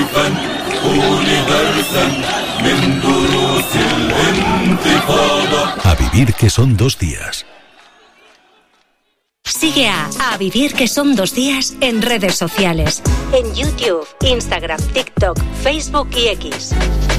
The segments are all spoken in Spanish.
الفن قولي درسا من دروس الانتفاضة. A vivir que son 2 días. Sigue a Vivir que son 2 días en redes sociales. En YouTube, Instagram, TikTok, Facebook y X.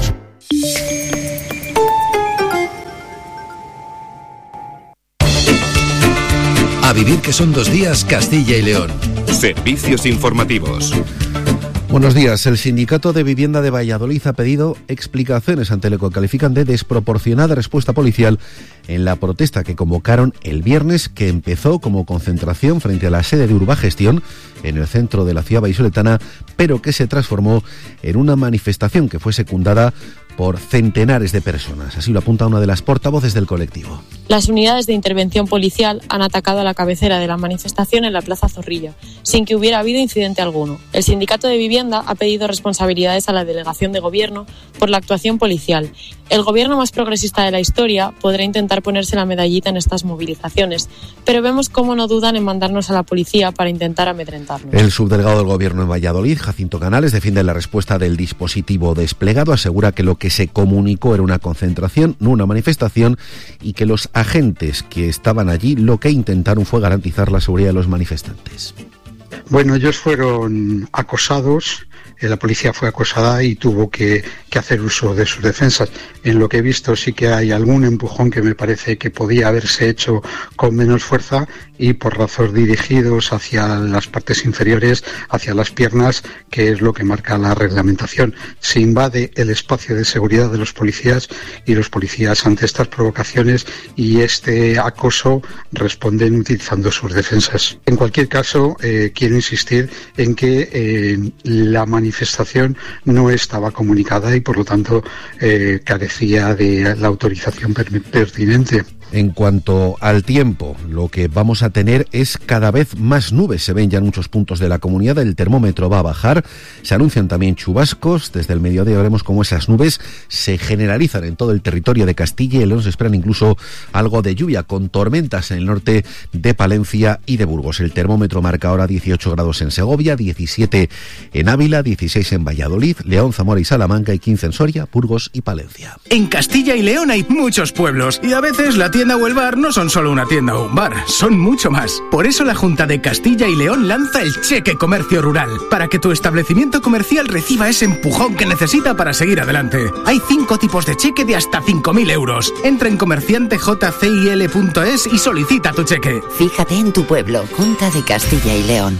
A Vivir que son 2 días, Castilla y León. Servicios informativos. Buenos días. El Sindicato de Vivienda de Valladolid ha pedido explicaciones ante lo que califican de desproporcionada respuesta policial en la protesta que convocaron el viernes, que empezó como concentración frente a la sede de Urbagestión en el centro de la ciudad vallisoletana, pero que se transformó en una manifestación que fue secundada por centenares de personas. Así lo apunta una de las portavoces del colectivo. Las unidades de intervención policial han atacado a la cabecera de la manifestación en la Plaza Zorrilla, sin que hubiera habido incidente alguno. El Sindicato de Vivienda ha pedido responsabilidades a la delegación de gobierno por la actuación policial. El gobierno más progresista de la historia podrá intentar ponerse la medallita en estas movilizaciones, pero vemos cómo no dudan en mandarnos a la policía para intentar amedrentarnos. El subdelegado del gobierno en Valladolid, Jacinto Canales, defiende la respuesta del dispositivo desplegado, asegura que lo que se comunicó era una concentración, no una manifestación, y que los agentes que estaban allí lo que intentaron fue garantizar la seguridad de los manifestantes. Bueno, ellos fueron acosados, la policía fue acosada y tuvo que hacer uso de sus defensas. En lo que he visto sí que hay algún empujón que me parece que podía haberse hecho con menos fuerza y porrazos dirigidos hacia las partes inferiores, hacia las piernas, que es lo que marca la reglamentación. Se invade el espacio de seguridad de los policías y los policías ante estas provocaciones y este acoso responden utilizando sus defensas. En cualquier caso, quiero insistir en que la manifestación no estaba comunicada y por lo tanto carecía de la autorización pertinente. En cuanto al tiempo, lo que vamos a tener es cada vez más nubes. Se ven ya en muchos puntos de la comunidad, el termómetro va a bajar, se anuncian también chubascos. Desde el mediodía veremos cómo esas nubes se generalizan en todo el territorio de Castilla y León. Se esperan incluso algo de lluvia, con tormentas en el norte de Palencia y de Burgos. El termómetro marca ahora 18 grados en Segovia, 17 en Ávila, 16 en Valladolid, León, Zamora y Salamanca y 15 en Soria, Burgos y Palencia. En Castilla y León hay muchos pueblos y a veces la tienda o el bar no son solo una tienda o un bar, son mucho más. Por eso la Junta de Castilla y León lanza el Cheque Comercio Rural, para que tu establecimiento comercial reciba ese empujón que necesita para seguir adelante. Hay 5 tipos de cheque de hasta 5.000 euros. Entra en comerciantejcil.es y solicita tu cheque. Fíjate en tu pueblo, Junta de Castilla y León.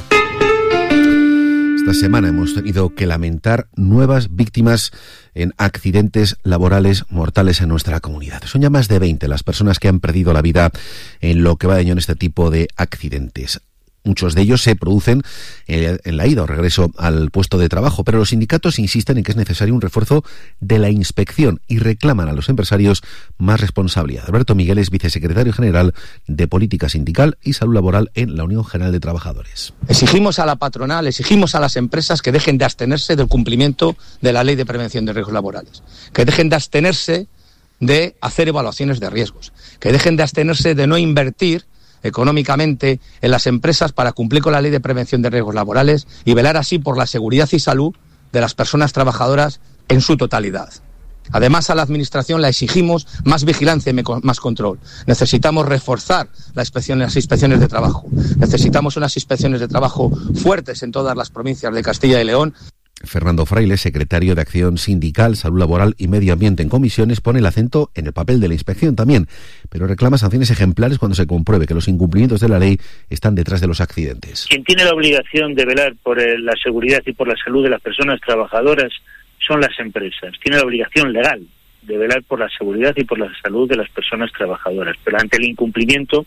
Esta semana hemos tenido que lamentar nuevas víctimas en accidentes laborales mortales en nuestra comunidad. Son ya más de 20 las personas que han perdido la vida en lo que va de año en este tipo de accidentes. Muchos de ellos se producen en la ida o regreso al puesto de trabajo, pero los sindicatos insisten en que es necesario un refuerzo de la inspección y reclaman a los empresarios más responsabilidad. Alberto Miguel es vicesecretario general de Política Sindical y Salud Laboral en la Unión General de Trabajadores. Exigimos a la patronal, exigimos a las empresas que dejen de abstenerse del cumplimiento de la Ley de Prevención de Riesgos Laborales, que dejen de abstenerse de hacer evaluaciones de riesgos, que dejen de abstenerse de no invertir económicamente en las empresas para cumplir con la Ley de Prevención de Riesgos Laborales y velar así por la seguridad y salud de las personas trabajadoras en su totalidad. Además, a la Administración la exigimos más vigilancia y más control. Necesitamos reforzar las inspecciones de trabajo. Necesitamos unas inspecciones de trabajo fuertes en todas las provincias de Castilla y León. Fernando Fraile, secretario de Acción Sindical, Salud Laboral y Medio Ambiente en comisiones, pone el acento en el papel de la inspección también, pero reclama sanciones ejemplares cuando se compruebe que los incumplimientos de la ley están detrás de los accidentes. Quien tiene la obligación de velar por la seguridad y por la salud de las personas trabajadoras son las empresas. Tiene la obligación legal de velar por la seguridad y por la salud de las personas trabajadoras, pero ante el incumplimiento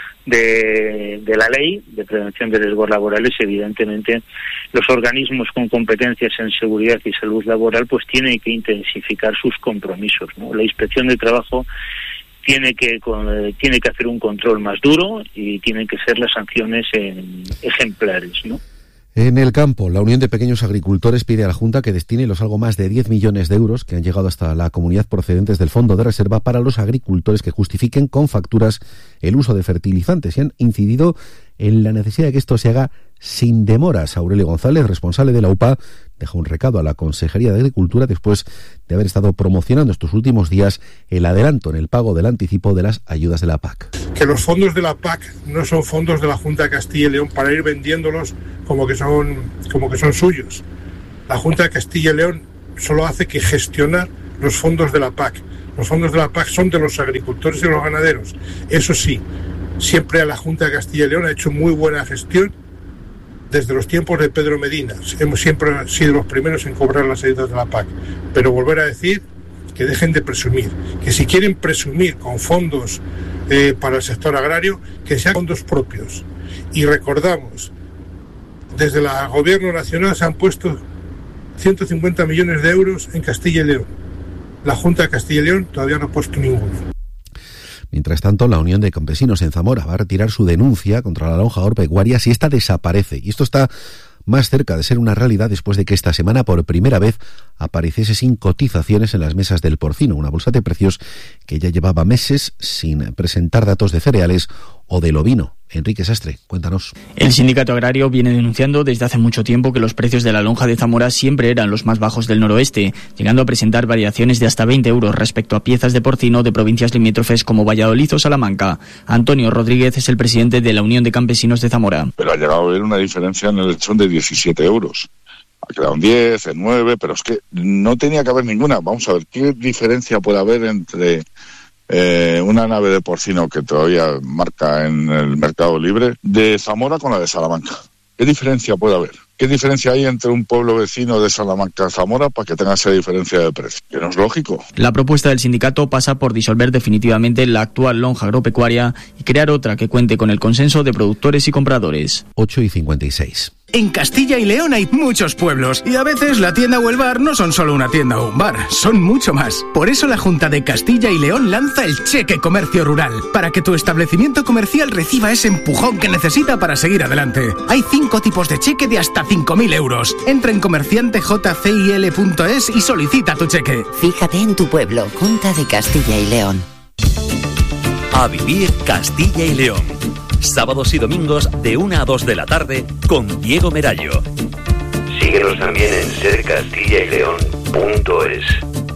de la ley de prevención de riesgos laborales, evidentemente los organismos con competencias en seguridad y salud laboral pues tienen que intensificar sus compromisos, ¿no? La Inspección de Trabajo tiene que hacer un control más duro y tienen que ser las sanciones ejemplares, ¿no? En el campo, la Unión de Pequeños Agricultores pide a la Junta que destine los algo más de 10 millones de euros que han llegado hasta la comunidad procedentes del Fondo de Reserva para los agricultores que justifiquen con facturas el uso de fertilizantes y han incidido en la necesidad de que esto se haga sin demoras. Aurelio González, responsable de la UPA, deja un recado a la Consejería de Agricultura después de haber estado promocionando estos últimos días el adelanto en el pago del anticipo de las ayudas de la PAC. Que los fondos de la PAC no son fondos de la Junta de Castilla y León para ir vendiéndolos como que son suyos. La Junta de Castilla y León solo hace que gestionar los fondos de la PAC. Los fondos de la PAC son de los agricultores y los ganaderos. Eso sí, siempre la Junta de Castilla y León ha hecho muy buena gestión desde los tiempos de Pedro Medina. Hemos siempre sido los primeros en cobrar las ayudas de la PAC. Pero volver a decir que dejen de presumir, que si quieren presumir con fondos para el sector agrario, que sean fondos propios. Y recordamos, desde el Gobierno Nacional se han puesto 150 millones de euros en Castilla y León. La Junta de Castilla y León todavía no ha puesto ninguno. Mientras tanto, la Unión de Campesinos en Zamora va a retirar su denuncia contra la lonja agropecuaria si esta desaparece. Y esto está más cerca de ser una realidad después de que esta semana por primera vez apareciese sin cotizaciones en las mesas del porcino, una bolsa de precios que ya llevaba meses sin presentar datos de cereales o del ovino. Enrique Sastre, cuéntanos. El sindicato agrario viene denunciando desde hace mucho tiempo que los precios de la lonja de Zamora siempre eran los más bajos del noroeste, llegando a presentar variaciones de hasta 20 euros respecto a piezas de porcino de provincias limítrofes como Valladolid o Salamanca. Antonio Rodríguez es el presidente de la Unión de Campesinos de Zamora. Pero ha llegado a haber una diferencia en el lechón de 17 euros. Ha quedado en 10, en 9, pero es que no tenía que haber ninguna. Vamos a ver, ¿qué diferencia puede haber entre una nave de porcino que todavía marca en el mercado libre de Zamora con la de Salamanca? ¿Qué diferencia puede haber? ¿Qué diferencia hay entre un pueblo vecino de Salamanca y Zamora para que tenga esa diferencia de precio? Que no es lógico. La propuesta del sindicato pasa por disolver definitivamente la actual lonja agropecuaria y crear otra que cuente con el consenso de productores y compradores. 8:56. En Castilla y León hay muchos pueblos y a veces la tienda o el bar no son solo una tienda o un bar, son mucho más. Por eso la Junta de Castilla y León lanza el Cheque Comercio Rural, para que tu establecimiento comercial reciba ese empujón que necesita para seguir adelante. Hay 5 tipos de cheque de hasta 5.000 euros. Entra en comerciantejcil.es y solicita tu cheque. Fíjate en tu pueblo, Junta de Castilla y León. A vivir Castilla y León. Sábados y domingos de 1 a 2 de la tarde con Diego Merallo. Síguenos también en sercastillaileon.es.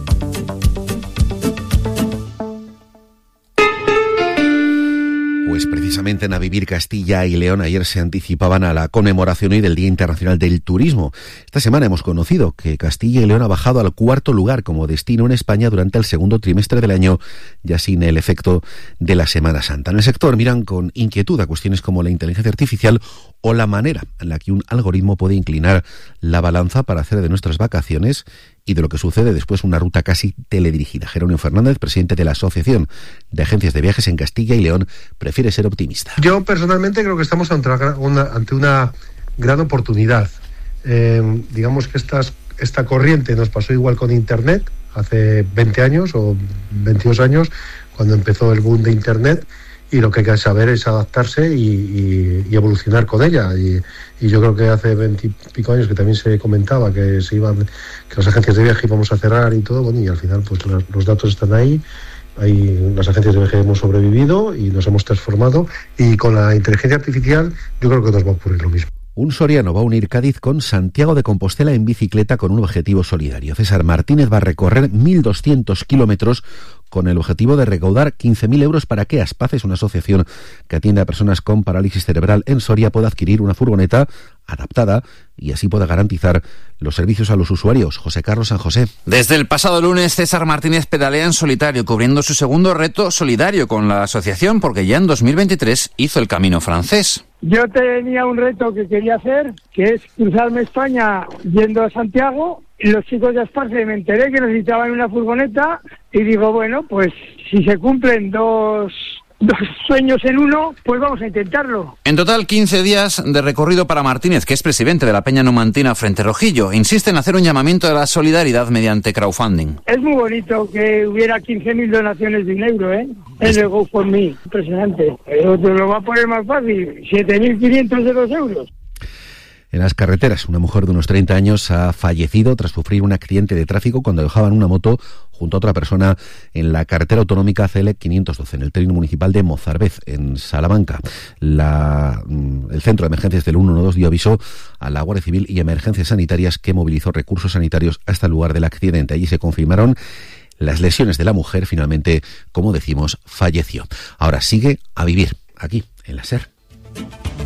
Pues precisamente en A Vivir Castilla y León ayer se anticipaban a la conmemoración hoy del Día Internacional del Turismo. Esta semana hemos conocido que Castilla y León ha bajado al 4º lugar como destino en España durante el segundo trimestre del año, ya sin el efecto de la Semana Santa. En el sector miran con inquietud a cuestiones como la inteligencia artificial o la manera en la que un algoritmo puede inclinar la balanza para hacer de nuestras vacaciones y de lo que sucede después una ruta casi teledirigida. Jerónimo Fernández, presidente de la Asociación de Agencias de Viajes en Castilla y León, prefiere ser optimista. Yo personalmente creo que estamos ante una gran oportunidad. Digamos que esta corriente nos pasó igual con Internet hace 20 años o 22 años, cuando empezó el boom de Internet, y lo que hay que saber es adaptarse y evolucionar con ella. Y yo creo que hace 20 y pico años que también se comentaba que las agencias de viaje íbamos a cerrar y todo, bueno, y al final pues los datos están ahí. Las agencias de viaje hemos sobrevivido y nos hemos transformado, y con la inteligencia artificial yo creo que nos va a ocurrir lo mismo. Un soriano va a unir Cádiz con Santiago de Compostela en bicicleta con un objetivo solidario. César Martínez va a recorrer 1.200 kilómetros con el objetivo de recaudar 15.000 euros para que Aspaces, una asociación que atiende a personas con parálisis cerebral en Soria, pueda adquirir una furgoneta adaptada y así pueda garantizar los servicios a los usuarios. José Carlos San José. Desde el pasado lunes, César Martínez pedalea en solitario, cubriendo su segundo reto solidario con la asociación, porque ya en 2023 hizo el Camino Francés. Yo tenía un reto que quería hacer, que es cruzarme España yendo a Santiago. Los chicos de Aspaces me enteré que necesitaban una furgoneta y digo, bueno, pues si se cumplen dos sueños en uno, pues vamos a intentarlo. En total, 15 días de recorrido para Martínez, que es presidente de la Peña Numantina Frente Rojillo. Insiste en hacer un llamamiento a la solidaridad mediante crowdfunding. Es muy bonito que hubiera 15.000 donaciones de €1, en el GoFundMe. Impresionante. Pero te lo va a poner más fácil, 7.502 euros. En las carreteras, una mujer de unos 30 años ha fallecido tras sufrir un accidente de tráfico cuando dejaban una moto junto a otra persona en la carretera autonómica CL 512, en el término municipal de Mozarbez, en Salamanca. El centro de emergencias del 112 dio aviso a la Guardia Civil y Emergencias Sanitarias, que movilizó recursos sanitarios hasta el lugar del accidente. Allí se confirmaron las lesiones de la mujer. Finalmente, como decimos, falleció. Ahora sigue A Vivir, aquí, en la SER.